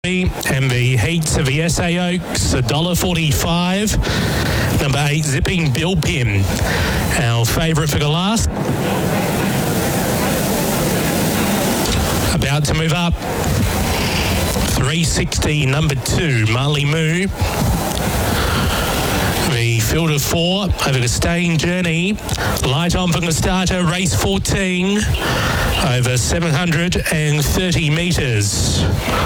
And the heats of the SA Oaks, $1.45. Number 8, Zipping Bill Pin, our favourite for the last. About to move up. 360, number 2, Marley Moo. The field of 4 over the staying journey. Light on from the starter, race 14, over 730 metres.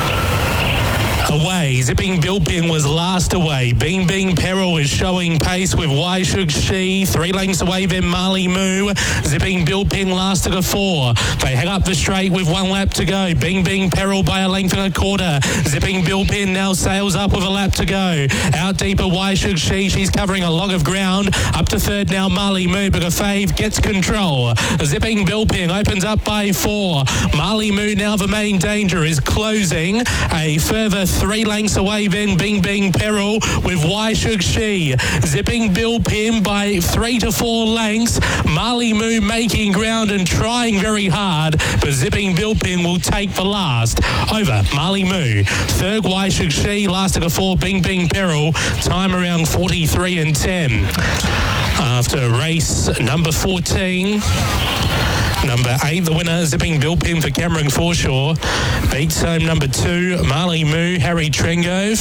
Away, Zipping Bill Pin was last away. Bing Bing Peril is showing pace with Why Should She. 3 lengths away, then Marley Moo. Zipping Bill Pin last to the 4. They head up the straight with 1 lap to go. Bing Bing Peril by a length and a quarter. Zipping Bill Pin now sails up with a lap to go. Out deeper, Why Should She. She's covering a log of ground. Up to third now, Marley Moo, but a fave gets control. Zipping Bill Pin opens up by 4. Marley Moo now the main danger is closing. A further 3 lengths away then Bing Bing Peril with Why Should She. Zipping Bill Pin by 3 to 4 lengths. Marley Moo making ground and trying very hard, but Zipping Bill Pin will take the last. Over Marley Moo. Third Why Should She. Last of the 4 Bing Bing Peril. Time around 43 and 10. After race number 14. Number 8, the winner, Zipping Bill Pin for Cameron Forshaw. Beats home number 2, Marley Moo, Harry Trengove.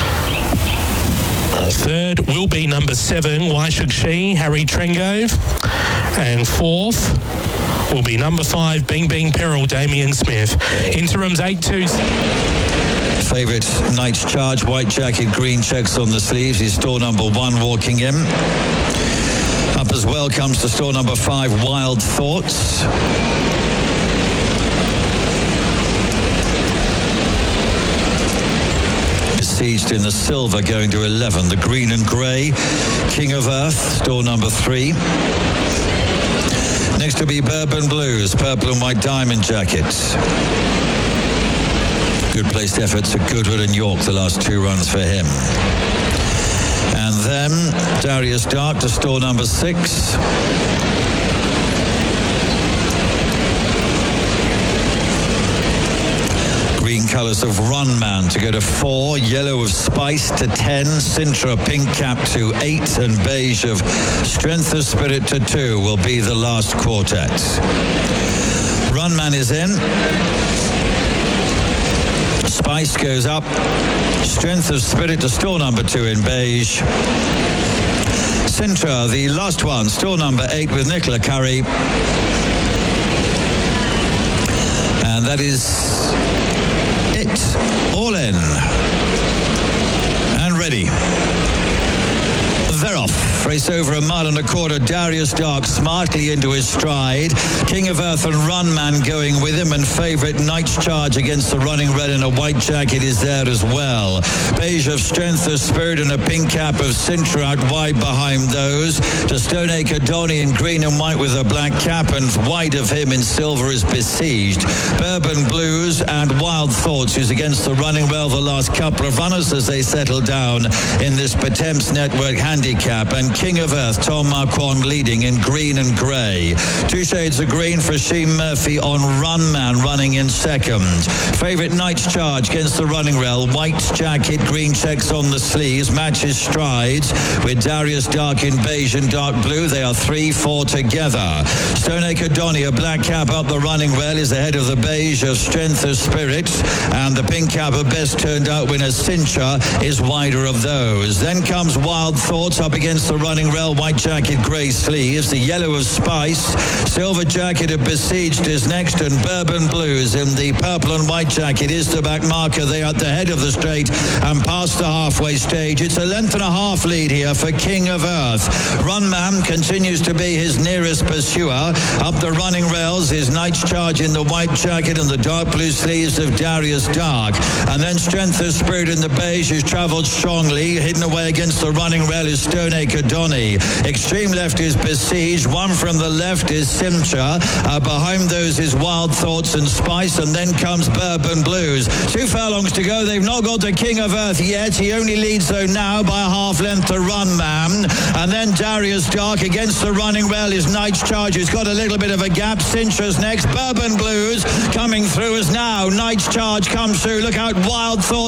Third will be number 7, Why Should She, Harry Trengove. And fourth will be number 5, Bing Bing Peril, Damien Smith. Interims 8-2. Favourite Knight's Charge, white jacket, green checks on the sleeves. Is store number 1 walking in. Up as well comes to store number 5, Wild Thoughts. Besieged in the silver, going to 11. The green and grey, King of Earth, store number 3. Next to be Bourbon Blues, purple and white diamond jackets. Good placed efforts at Goodwood and York, the last 2 runs for him. And then Darius Dark to store number 6. Green colours of Run Man to go to 4. Yellow of Spice to 10. Sintra Pink Cap to 8. And beige of Strength of Spirit to 2 will be the last quartet. Run Man is in. Spice goes up. Strength of Spirit to store number 2 in beige. Sintra, the last one, store number 8 with Nicola Curry. And that is it. All in. And ready. They're off. Race over 1.25 miles. Darius Dark smartly into his stride. King of Earth and Run Man going with him, and favourite Knight's Charge against the running red in a white jacket is there as well. Beige of Strength of Spirit and a pink cap of Sintra out wide behind those. To Stoneacre Donny in green and white with a black cap, and wide of him in silver is Besieged. Bourbon Blues and Wild Thoughts, who's against the running well the last couple of runners as they settle down in this Potemps Network handicap. And King of Earth, Tom Marquand leading in green and grey. 2 shades of green for Sheen Murphy on Run Man running in second. Favourite Knight's Charge against the running rail. White jacket, green checks on the sleeves. Matches strides with Darius Dark in beige and dark blue. They are 3-4 together. Stoneacre Donny, a black cap up the running rail, is ahead of the beige of Strength of Spirit. And the pink cap of best turned out winner Sintra is wider of those. Then comes Wild Thoughts up against the running rail, white jacket, grey sleeves. The yellow of Spice, silver jacket of Besieged is next, and Bourbon Blues in the purple and white jacket is the back marker. They are at the head of the straight and past the halfway stage. It's a 1.5 lengths lead here for King of Earth. Run Man continues to be his nearest pursuer. Up the running rails is Knight's Charge in the white jacket and the dark blue sleeves of Darius Dark. And then Strength of Spirit in the beige, who's travelled strongly. Hidden away against the running rail is Stoneacre Donny. Extreme left is Besieged. One from the left is Sintra. Behind those is Wild Thoughts and Spice, and then comes Bourbon Blues. 2 furlongs to go. They've not got to King of Earth yet. He only leads though now by a half length to Run Man. And then Darius Dark against the running rail is Knight's Charge, who's got a little bit of a gap. Sintra's next. Bourbon Blues coming through as now Knight's Charge comes through. Look out, Wild Thoughts